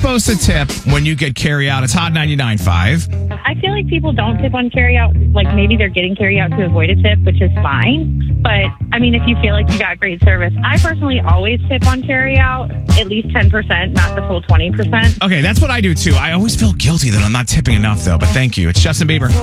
supposed to tip when you get carry out? It's Hot 99.5. I feel like people don't tip on carryout. Like maybe they're getting carryout to avoid a tip, which is fine. But I mean, if you feel like you got great service, I personally always tip on carryout, at least 10%, not the full 20%. Okay, that's what I do too. I always feel guilty that I'm not tipping enough though, but thank you. It's Justin Bieber.